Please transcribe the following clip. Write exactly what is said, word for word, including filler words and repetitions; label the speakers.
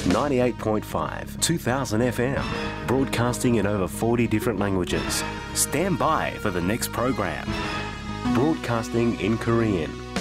Speaker 1: ninety-eight point five, two thousand F M, broadcasting in over forty different languages. Stand by for the next program. Broadcasting in Korean.